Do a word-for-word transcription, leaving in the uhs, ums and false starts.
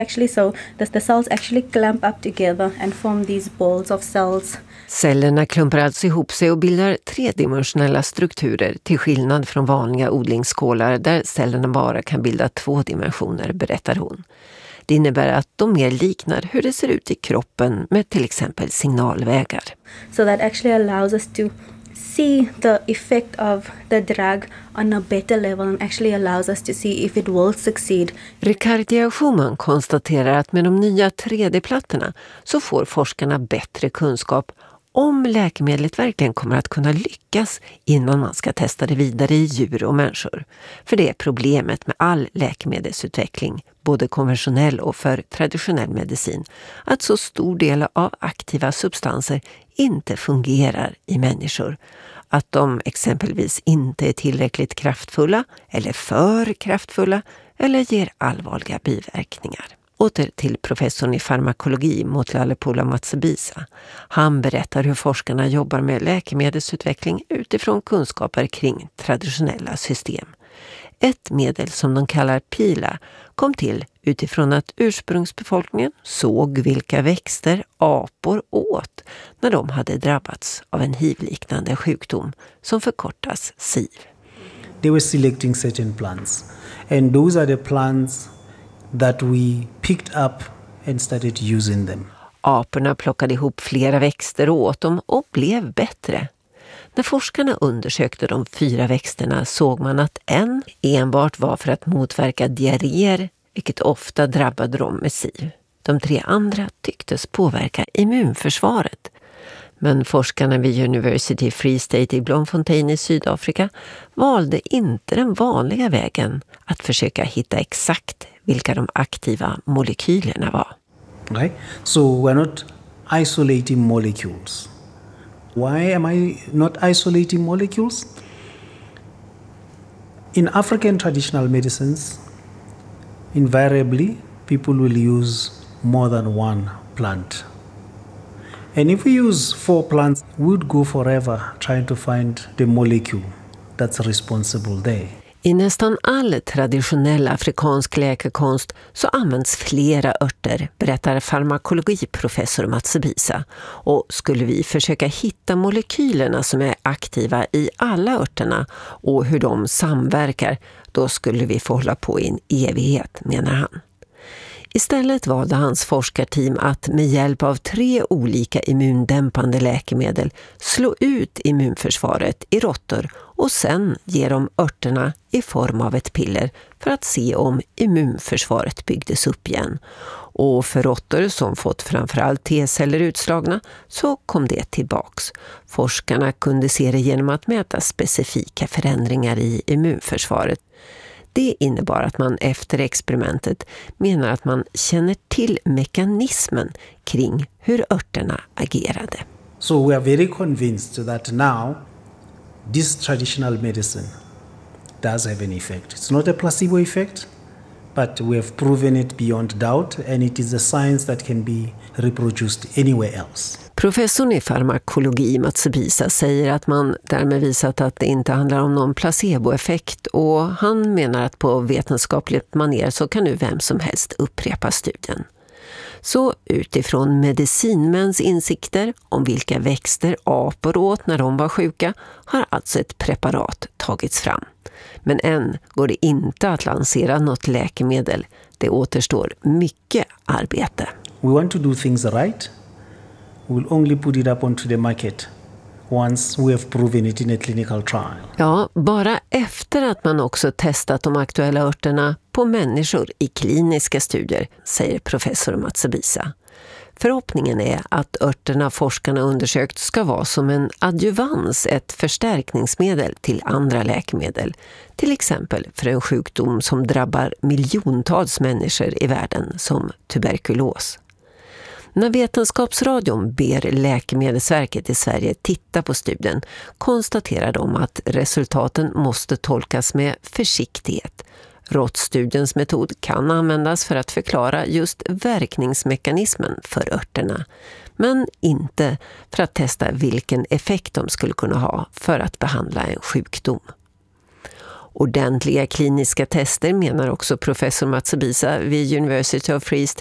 Actually, so the, the cells actually clump up together and form these balls of cells. Cellerna klumpar alltså ihop sig och bildar tredimensionella strukturer till skillnad från vanliga odlingsskålar där cellerna bara kan bilda två dimensioner, berättar hon. Det innebär att de mer liknar hur det ser ut i kroppen med till exempel signalvägar. So that actually allows us to see the effect of the drug on a better level and actually allows us to see if it will succeed. Ricardia Schumann konstaterar att med de nya tre D-plattorna så får forskarna bättre kunskap om läkemedlet verkligen kommer att kunna lyckas innan man ska testa det vidare i djur och människor. För det är problemet med all läkemedelsutveckling, både konventionell och för traditionell medicin, att så stor del av aktiva substanser inte fungerar i människor. Att de exempelvis inte är tillräckligt kraftfulla eller för kraftfulla eller ger allvarliga biverkningar. Åter till professorn i farmakologi Motlalepola Matsebisa. Han berättar hur forskarna jobbar med läkemedelsutveckling utifrån kunskaper kring traditionella system. Ett medel som de kallar Pila kom till utifrån att ursprungsbefolkningen såg vilka växter apor åt när de hade drabbats av en hivliknande sjukdom som förkortas S I V. They were selecting certain plants, and those are the plants that we picked up and started using them. Aporna plockade ihop flera växter och åt dem och blev bättre. När forskarna undersökte de fyra växterna såg man att en enbart var för att motverka diarréer, vilket ofta drabbade dem med S I V. De tre andra tycktes påverka immunförsvaret. Men forskarna vid University Free State i Bloemfontein i Sydafrika valde inte den vanliga vägen att försöka hitta exakt vilka de aktiva molekylerna var. Right? So we're not isolating molecules. Why am I not isolating molecules? In African traditional medicines, invariably people will use more than one plant. And if we use four plants, we would go forever trying to find the molecule that's responsible there. I nästan all traditionell afrikansk läkekonst så används flera örter, berättar farmakologiprofessor Matsebisa. Och skulle vi försöka hitta molekylerna som är aktiva i alla örterna och hur de samverkar, då skulle vi få hålla på i en evighet, menar han. Istället valde hans forskarteam att med hjälp av tre olika immundämpande läkemedel slå ut immunförsvaret i råttor och sen ge dem örterna i form av ett piller för att se om immunförsvaret byggdes upp igen. Och för råttor som fått framförallt T-celler utslagna så kom det tillbaks. Forskarna kunde se det genom att mäta specifika förändringar i immunförsvaret. Det innebar att man efter experimentet menar att man känner till mekanismen kring hur örterna agerade. So we are very convinced that now this traditional medicine does have an effect. It's not a placebo effect, but we have proven it beyond doubt, and it is a science that can be reproduced anywhere else. Professorn i farmakologi Matsebisa säger att man därmed visat att det inte handlar om någon placeboeffekt, och han menar att på vetenskapligt manér så kan nu vem som helst upprepa studien. Så utifrån medicinmäns insikter om vilka växter apor åt när de var sjuka har alltså ett preparat tagits fram. Men än går det inte att lansera något läkemedel. Det återstår mycket arbete. We want to do things right. We will only put it up onto the market once we have proven it in a clinical trial. Ja, bara efter att man också testat de aktuella örterna på människor i kliniska studier, säger professor Matsebisa. Förhoppningen är att örterna forskarna undersökt ska vara som en adjuvans, ett förstärkningsmedel till andra läkemedel. Till exempel för en sjukdom som drabbar miljontals människor i världen, som tuberkulos. När Vetenskapsradion ber Läkemedelsverket i Sverige titta på studien konstaterar de att resultaten måste tolkas med försiktighet. Råttstudiens metod kan användas för att förklara just verkningsmekanismen för örterna, men inte för att testa vilken effekt de skulle kunna ha för att behandla en sjukdom. Ordentliga kliniska tester, menar också professor Matsubisa vid University of Free State.